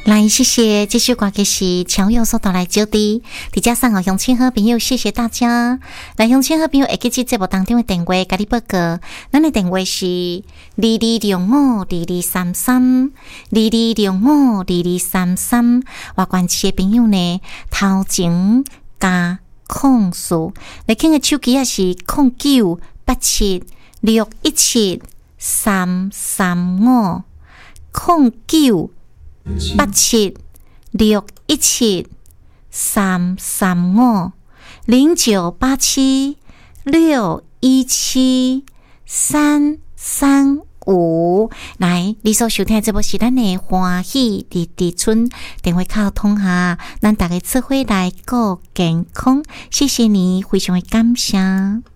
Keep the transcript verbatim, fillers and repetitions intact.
来，谢谢，这首歌曲是乔佑所带来招弟，伫遮送互乡亲好朋友，谢谢大家。来，乡亲好朋友会记即节目当中的电话，甲你报告，咱的电话是二二六五二二三三，二二六五二二三三。外关市的朋友呢，头前加控数，来听的手机也是控九八七六一七三三五，控九。八七六一七三三五零九八七六一七三三五，来，你所收听的这部是咱的欢喜日日春电话卡通下，咱大家做伙来顾健康，谢谢你，非常的感谢。